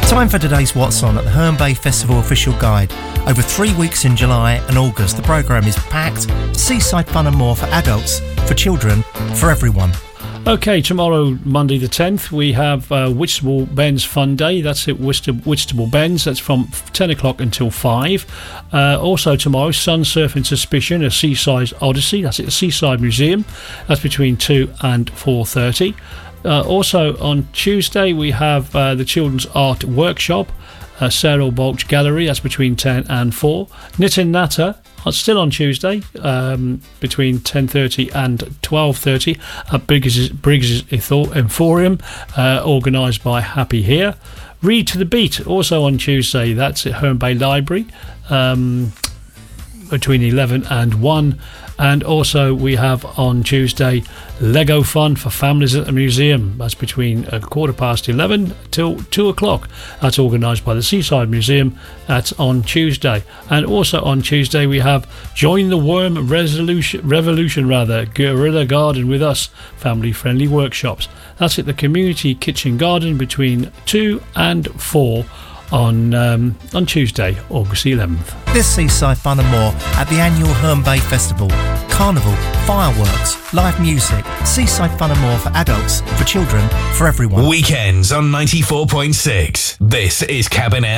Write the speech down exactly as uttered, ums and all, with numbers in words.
Time for today's What's On at the Herne Bay Festival official guide. Over three weeks in July and August, the programme is packed. Seaside fun and more for adults, for children, for everyone. Okay, tomorrow, Monday the tenth, we have uh, Whitstable Bends Fun Day. That's at Whitstable, Whitstable Bends. That's from ten o'clock until five. Uh, also tomorrow, Sun Surfing Suspicion, a Seaside Odyssey. That's at the Seaside Museum. That's between two and four thirty. Uh, also on Tuesday, we have uh, the Children's Art Workshop, uh, Sarah Balch Gallery. That's between ten and four. Knit and Natter, uh, still on Tuesday, um, between ten thirty and twelve thirty at Briggs' Briggs' Emporium, uh, organised by Happy Here. Read to the Beat, also on Tuesday. That's at Herne Bay Library, um, between eleven and one. And also we have on Tuesday Lego Fun for families at the museum. That's between a quarter past eleven till two o'clock. That's organised by the Seaside Museum. That's on Tuesday. And also on Tuesday we have Join the Worm Resolution, Revolution, rather, Guerrilla Garden with Us, family-friendly workshops. That's at the Community Kitchen Garden between two and four on um, on Tuesday, August the eleventh. This seaside fun and more at the annual Herne Bay Festival. Carnival, fireworks, live music, seaside fun and more for adults, for children, for everyone. Weekends on ninety-four point six. This is Cabin Air